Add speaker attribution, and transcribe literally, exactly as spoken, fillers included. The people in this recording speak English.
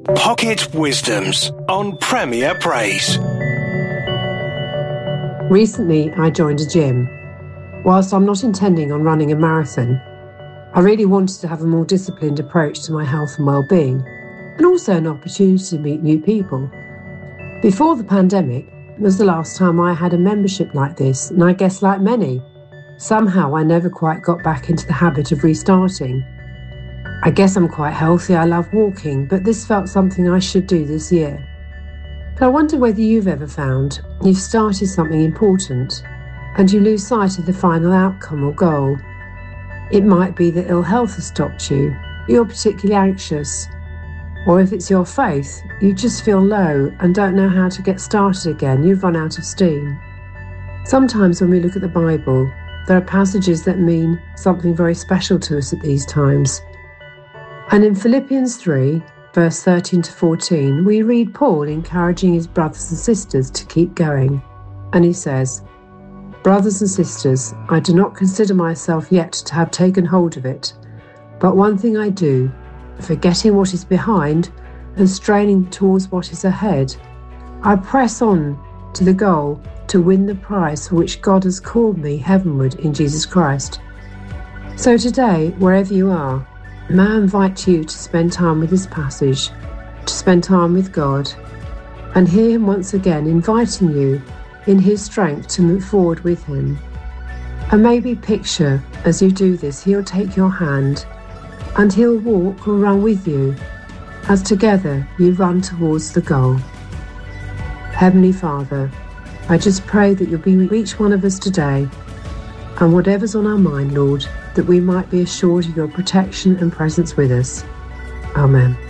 Speaker 1: Pocket Wisdoms on Premier Praise.
Speaker 2: Recently, I joined a gym. Whilst I'm not intending on running a marathon, I really wanted to have a more disciplined approach to my health and well-being, and also an opportunity to meet new people. Before the pandemic was the last time I had a membership like this, and I guess like many, somehow I never quite got back into the habit of restarting. I guess I'm quite healthy, I love walking, but this felt something I should do this year. But I wonder whether you've ever found you've started something important and you lose sight of the final outcome or goal. It might be that ill health has stopped you, you're particularly anxious, or if it's your faith, you just feel low and don't know how to get started again, you've run out of steam. Sometimes when we look at the Bible, there are passages that mean something very special to us at these times. And in Philippians three, verse thirteen to fourteen, we read Paul encouraging his brothers and sisters to keep going. And he says, "Brothers and sisters, I do not consider myself yet to have taken hold of it, but one thing I do, forgetting what is behind and straining towards what is ahead, I press on to the goal to win the prize for which God has called me heavenward in Jesus Christ." So today, wherever you are, may I invite you to spend time with this passage, to spend time with God, and hear him once again inviting you in his strength to move forward with him. And maybe picture as you do this, he'll take your hand and he'll walk or run with you as together you run towards the goal. Heavenly Father, I just pray that you'll be with each one of us today, and whatever's on our mind, Lord, that we might be assured of your protection and presence with us. Amen.